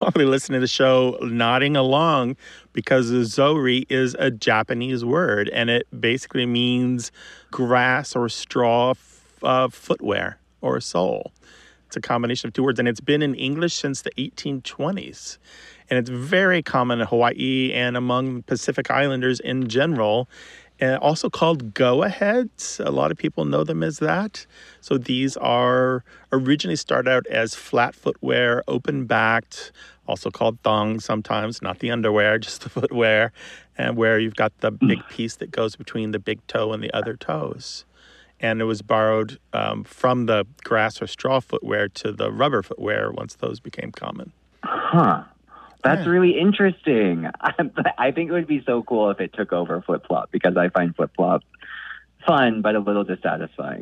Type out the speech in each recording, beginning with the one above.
probably listening to the show nodding along because zori is a Japanese word, and it basically means grass or straw footwear or sole. It's a combination of two words, and it's been in English since the 1820s. And it's very common in Hawaii and among Pacific Islanders in general. And also called go-aheads. A lot of people know them as that. So these are originally started out as flat footwear, open-backed, also called thongs sometimes, not the underwear, just the footwear, and where you've got the big piece that goes between the big toe and the other toes. And it was borrowed from the grass or straw footwear to the rubber footwear once those became common. Huh. That's really interesting. I think it would be so cool if it took over flip-flop, because I find flip-flop fun but a little dissatisfying.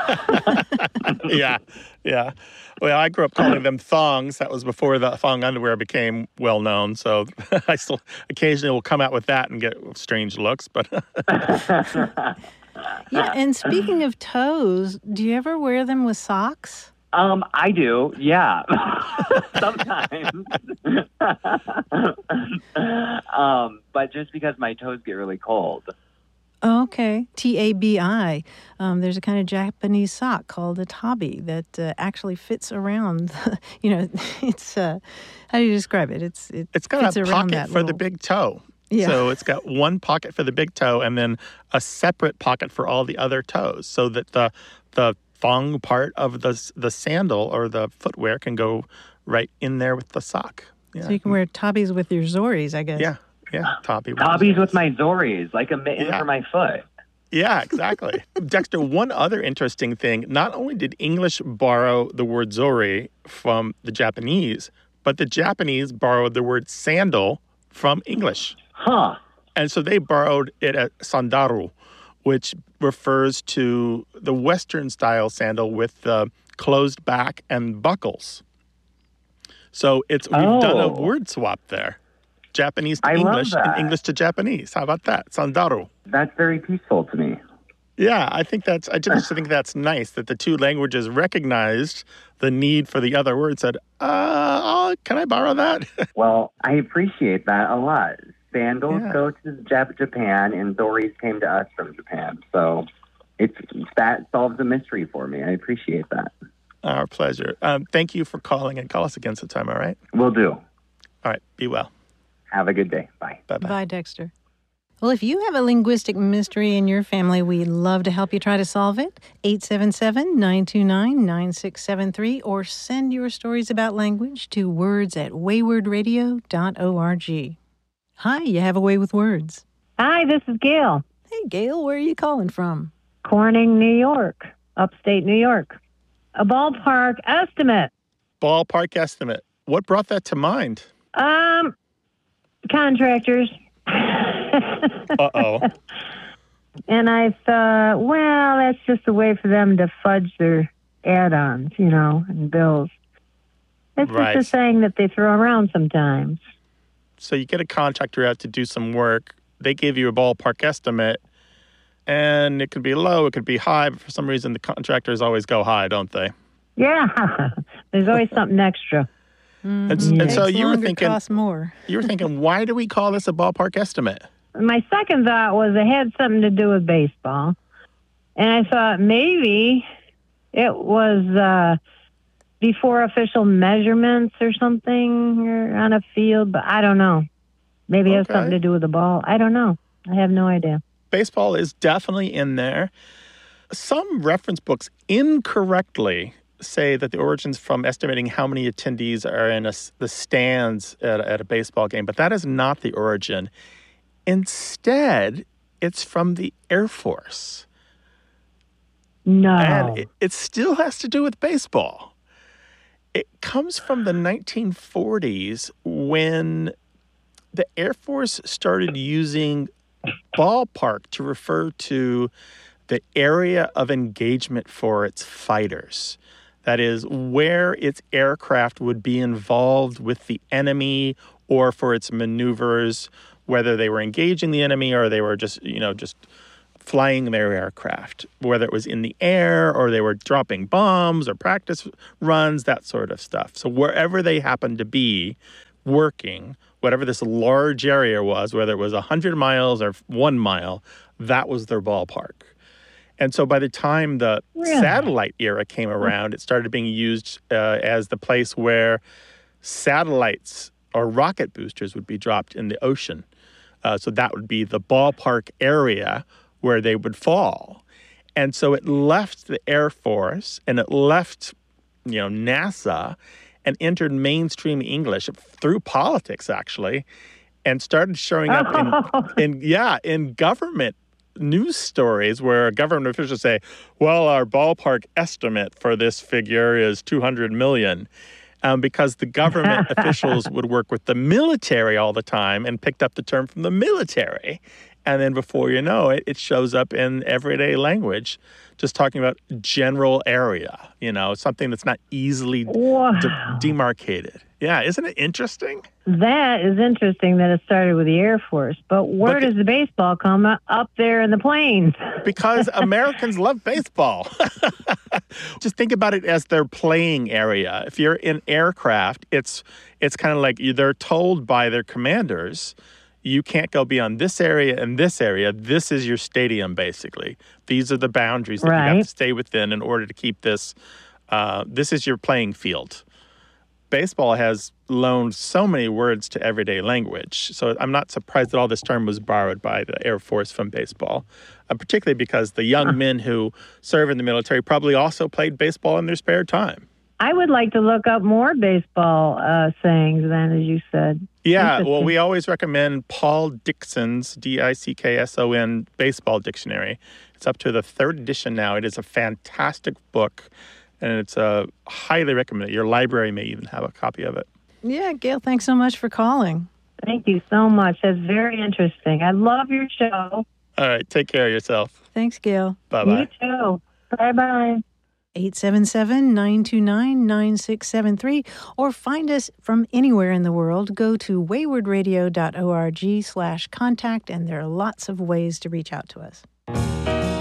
Yeah. Well, I grew up calling them thongs. That was before the thong underwear became well-known. So I still occasionally will come out with that and get strange looks. But yeah, and speaking of toes, do you ever wear them with socks? I do, yeah. Sometimes. But just because my toes get really cold. Oh, okay. Tabi. There's a kind of Japanese sock called a tabi that actually fits around. It's how do you describe it? It's got a pocket for the big toe. Yeah. So it's got one pocket for the big toe and then a separate pocket for all the other toes, so that the thong part of the sandal or the footwear can go right in there with the sock. Yeah. So you can wear tabis with your zoris, I guess. Yeah, tabis with my zoris, like a mitten for my foot. Yeah, exactly. Dexter, one other interesting thing, not only did English borrow the word zori from the Japanese, but the Japanese borrowed the word sandal from English. Huh. And so they borrowed it as sandaru, which refers to the Western-style sandal with the closed back and buckles. So we've done a word swap there. Japanese to English and English to Japanese. How about that? Sandaru. That's very peaceful to me. Yeah, I just think that's nice that the two languages recognized the need for the other word, said, can I borrow that? Well, I appreciate that a lot. Sandals go to Japan, and zoris came to us from Japan. So that solves the mystery for me. I appreciate that. Our pleasure. Thank you for calling, and call us again sometime, all right? Will do. All right, be well. Have a good day. Bye. Bye-bye. Bye, Dexter. Well, if you have a linguistic mystery in your family, we'd love to help you try to solve it. 877-929-9673, or send your stories about language to words@waywardradio.org. Hi, you have a way with words. Hi, this is Gail. Hey, Gail, where are you calling from? Corning, New York, upstate New York. A ballpark estimate. Ballpark estimate. What brought that to mind? Contractors. Uh-oh. And I thought, well, that's just a way for them to fudge their add-ons, and bills. It's just a saying that they throw around sometimes. So you get a contractor out to do some work. They give you a ballpark estimate, and it could be low, it could be high, but for some reason the contractors always go high, don't they? Yeah. There's always something extra. Mm-hmm. And so you were thinking, costs more. Why do we call this a ballpark estimate? My second thought was it had something to do with baseball. And I thought maybe it was before official measurements or something or on a field, but I don't know. Maybe it has something to do with the ball. I don't know. I have no idea. Baseball is definitely in there. Some reference books incorrectly say that the origin's from estimating how many attendees are in the stands at a baseball game, but that is not the origin. Instead, it's from the Air Force. No. And it still has to do with baseball. It comes from the 1940s when the Air Force started using ballpark to refer to the area of engagement for its fighters. That is, where its aircraft would be involved with the enemy or for its maneuvers, whether they were engaging the enemy or they were just flying their aircraft, whether it was in the air or they were dropping bombs or practice runs, that sort of stuff. So wherever they happened to be working, whatever this large area was, whether it was 100 miles or 1 mile, that was their ballpark. And so by the time the satellite era came around, it started being used as the place where satellites or rocket boosters would be dropped in the ocean. So that would be the ballpark area where they would fall. And so it left the Air Force and it left, NASA and entered mainstream English through politics, actually, and started showing up in government news stories where government officials say, well, our ballpark estimate for this figure is 200 million. Because the government officials would work with the military all the time and picked up the term from the military. And then before you know it, it shows up in everyday language, just talking about general area, something that's not easily demarcated. Yeah, isn't it interesting? That is interesting that it started with the Air Force. But where does the baseball come up there in the plains? Because Americans love baseball. Just think about it as their playing area. If you're in aircraft, it's kind of like they're told by their commanders, you can't go beyond this area and this area. This is your stadium, basically. These are the boundaries that you have to stay within in order to keep this. This is your playing field. Baseball has loaned so many words to everyday language. So I'm not surprised that all this term was borrowed by the Air Force from baseball, particularly because the young men who serve in the military probably also played baseball in their spare time. I would like to look up more baseball sayings then, as you said. Yeah, well, we always recommend Paul Dickson's, Dickson, baseball dictionary. It's up to the 3rd edition now. It is a fantastic book, and it's highly recommended. Your library may even have a copy of it. Yeah, Gail, thanks so much for calling. Thank you so much. That's very interesting. I love your show. All right, take care of yourself. Thanks, Gail. Bye-bye. You too. Bye-bye. 877-929-9673, or find us from anywhere in the world. Go to waywardradio.org/contact, and there are lots of ways to reach out to us.